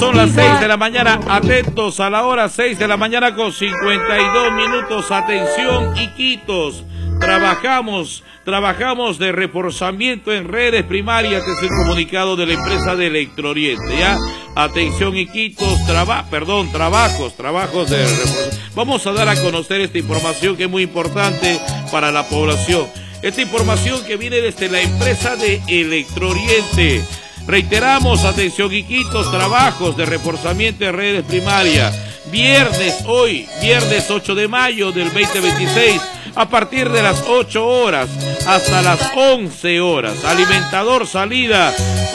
Son las 6 de la mañana, atentos a la hora 6 de la mañana con 52 minutos, atención Iquitos, trabajamos de reforzamiento en redes primarias, es el comunicado de la empresa de Electrooriente, ¿ya? Atención Iquitos, trabajos de reforzamiento. Vamos a dar a conocer esta información que es muy importante para la población, esta información que viene desde la empresa de Electrooriente. Reiteramos, atención Iquitos, trabajos de reforzamiento en redes primarias. Viernes 8 de mayo del 2026, a partir de las 8 horas hasta las 11 horas. Alimentador salida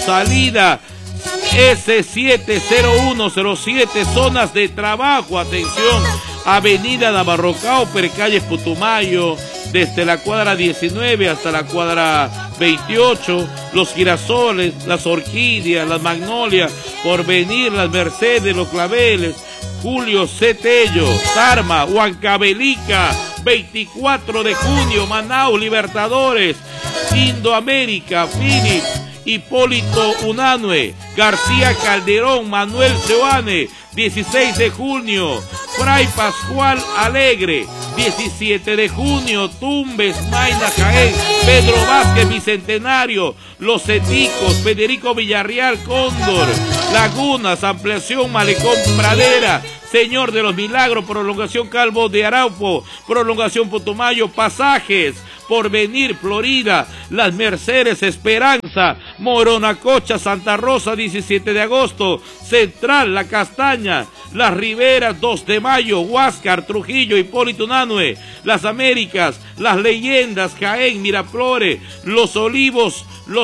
S70107, zonas de trabajo, atención. Avenida Navarrocao, calle Putumayo, desde la cuadra 19 hasta la cuadra 28, los girasoles, las orquídeas, las magnolias, Porvenir, las Mercedes, los claveles, Julio Cetello, Tarma, Huancavelica, 24 de junio, Manaus, Libertadores, Indoamérica, Philips, Hipólito Unanue, García Calderón, Manuel Seoane, 16 de junio, Fray Pascual Alegre, 17 de junio, Tumbes, Mayna, Jaén, Pedro Vázquez, Bicentenario, Los Eticos, Federico Villarreal, Cóndor, Lagunas, ampliación Malecón Pradera, Señor de los Milagros, prolongación Calvo de Arauco, prolongación Putumayo, Pasajes, Porvenir, Florida, Las Mercedes, Esperanza, Moronacocha, Santa Rosa, 17 de agosto, Central, La Castaña, Las Riberas, 2 de mayo, Huáscar, Trujillo, Hipólito Unanue, Las Américas, Las Leyendas, Jaén, Miraflores, Los Olivos,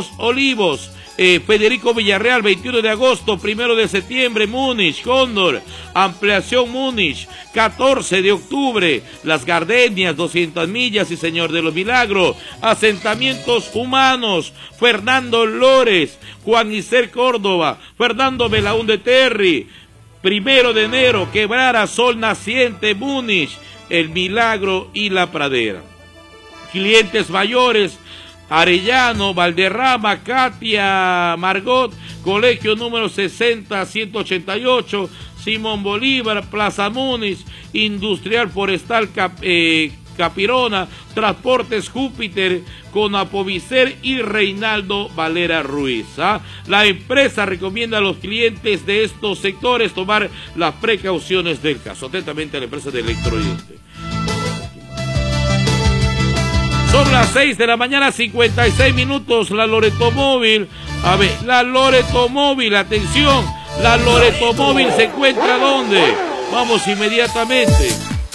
Federico Villarreal, 21 de agosto, 1 de septiembre, Múnich, Cóndor, ampliación Múnich, 14 de octubre, Las Gardenias, 200 millas y Señor de los Milagros, asentamientos humanos, Fernando Lores, Juan Iser Córdoba, Fernando Belaúnde Terry, 1 de enero, Quebrada, Sol Naciente, Múnich, El Milagro y La Pradera. Clientes mayores, Arellano, Valderrama, Katia, Margot, colegio número 60-188, Simón Bolívar, Plaza Múnich, Industrial Forestal Capirona, Transportes Júpiter, Conapovicer y Reinaldo Valera Ruiz. La empresa recomienda a los clientes de estos sectores tomar las precauciones del caso. Atentamente a la empresa de Electrooriente. Son las 6 de la mañana, 56 minutos, la Loreto Móvil. A ver, la Loreto Móvil, atención, la Loreto Móvil se encuentra ¿dónde? Vamos inmediatamente.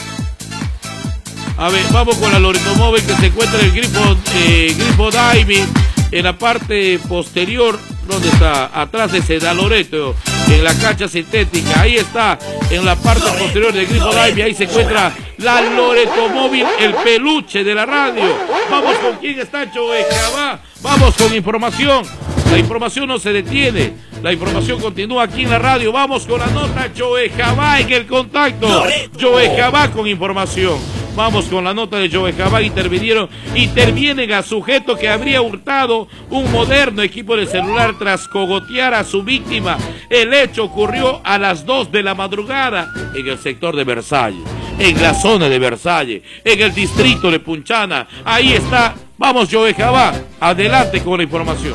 A ver, vamos con la Loreto Móvil que se encuentra en el Grifo Diving, en la parte posterior, ¿dónde está? Atrás de Seda Loreto, en la cancha sintética, ahí está, en la parte posterior del Grifo Diving, ahí se encuentra la Loreto Móvil, el peluche de la radio. Vamos con quién está, Choecabá. Vamos con información. La información no se detiene. La información continúa aquí en la radio. Vamos con la nota, Choecabá en el contacto. Choecabá con información. Vamos con la nota de Choecabá. Intervienen a sujeto que habría hurtado un moderno equipo de celular tras cogotear a su víctima. El hecho ocurrió a las 2 de la madrugada en el sector de Versalles, en la zona de Versalles, en el distrito de Punchana. Ahí está. Vamos, Choecabá, adelante con la información.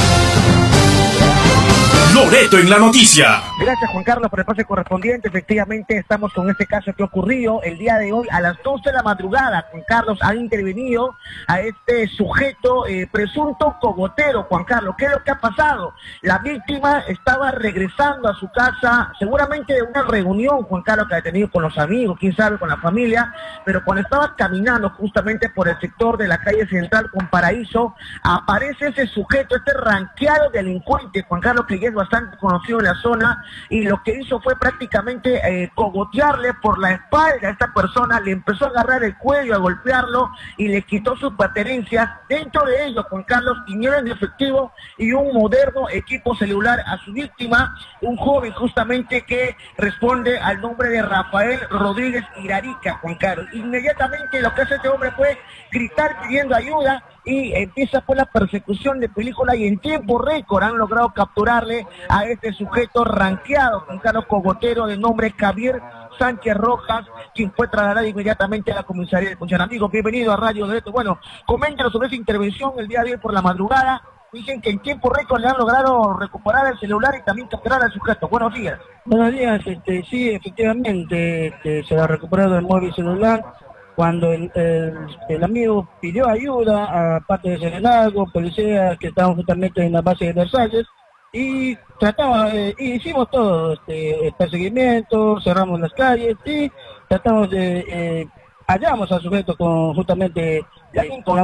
Loreto en la noticia. Gracias, Juan Carlos, por el pase correspondiente. Efectivamente, estamos con este caso que ocurrió el día de hoy a las 2 de la madrugada. Juan Carlos ha intervenido a este sujeto presunto cogotero. Juan Carlos, ¿qué es lo que ha pasado? La víctima estaba regresando a su casa, seguramente de una reunión, Juan Carlos, que ha tenido con los amigos, quién sabe, con la familia, pero cuando estaba caminando justamente por el sector de la calle central con Paraíso, aparece ese sujeto, este ranqueado delincuente, Juan Carlos, que ya es bastante conocido en la zona, y lo que hizo fue prácticamente cogotearle por la espalda a esta persona, le empezó a agarrar el cuello, a golpearlo y le quitó sus pertenencias. Dentro de ellos, Juan Carlos, dinero en efectivo y un moderno equipo celular a su víctima, un joven justamente que responde al nombre de Rafael Rodríguez Irarica, Juan Carlos. Inmediatamente lo que hace este hombre fue gritar pidiendo ayuda, y empieza por la persecución de película y en tiempo récord han logrado capturarle a este sujeto ranqueado con Carlos Cogotero de nombre Javier Sánchez Rojas, quien fue trasladado inmediatamente a la comisaría de Función. Amigos, bienvenido a Radio Derecho. Bueno, coméntenos sobre esa intervención el día de hoy por la madrugada. Dicen que en tiempo récord le han logrado recuperar el celular y también capturar al sujeto. Buenos días. Buenos días, sí, efectivamente, se ha recuperado el móvil celular. Cuando el amigo pidió ayuda a parte de Serenazgo, policías que estaban justamente en la base de Versalles, y hicimos todo, perseguimiento, cerramos las calles y tratamos de hallamos al sujeto justamente con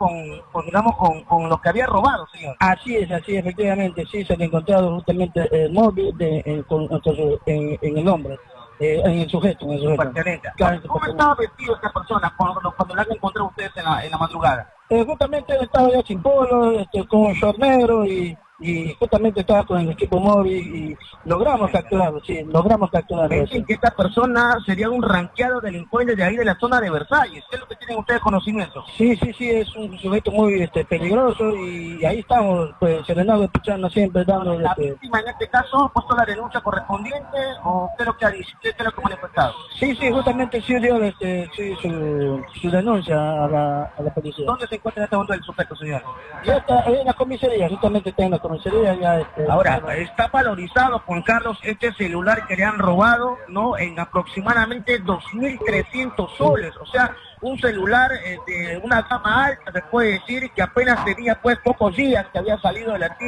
lo que había robado, señor. Así es, efectivamente, sí, se le ha encontrado justamente el móvil en el hombre. En el sujeto. Claro, ¿cómo estaba vestido esta persona cuando la han encontrado ustedes en la madrugada? Justamente estaba ya sin polo, con un short negro y justamente estaba con el equipo móvil y logramos capturarlo, Dicen que esta persona sería un ranqueado delincuente de ahí de la zona de Versalles. ¿Qué es lo que tienen ustedes conocimiento? Sí, es un sujeto muy peligroso y ahí estamos, pues, Serenazgo escuchando siempre, dando... ¿La víctima en este caso ha puesto la denuncia correspondiente o qué es lo que ha dicho? ¿Qué es lo que ha manifestado? Sí, justamente sí dio su denuncia a la policía. ¿Dónde se encuentra en este momento el sujeto, señor? Ya está en la comisaría, justamente está en la comisaría. Ahora, está valorizado, Juan Carlos, este celular que le han robado, ¿no? En aproximadamente 2.300 soles, o sea, un celular de una gama alta, se puede decir, que apenas tenía pues pocos días que había salido de la tienda.